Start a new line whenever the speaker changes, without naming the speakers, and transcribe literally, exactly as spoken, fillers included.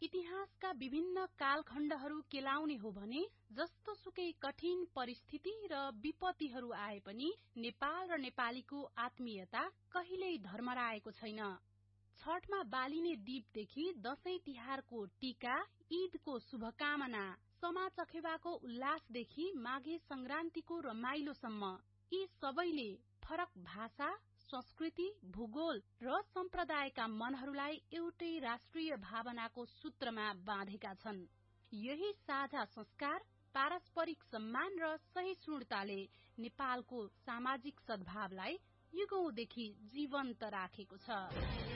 इतिहासका विभिन्न कालखण्डहरू केलाउने हो भने जस्तो सुकै कठिन परिस्थिति र विपत्तिहरू आए पनि नेपाल र नेपालीको आत्मीयता कहिल्यै धर्मराएको छैन। छठमा बालिने दीपदेखि दशैं तिहारको टीका, ईदको शुभकामना, समा चखेबाको उल्लासदेखि माघे संक्रान्तिको रमाइलोसम्म यी सबैले फरक भाषा, संस्कृति, भूगोल र सम्प्रदायका मनहरूलाई एउटै राष्ट्रिय भावनाको सूत्रमा बाँधेका छन्। यही साझा संस्कार, पारस्परिक सम्मान र सहिष्णुताले नेपालको सामाजिक सद्भावलाई युगौंदेखि जीवन्त राखेको छ।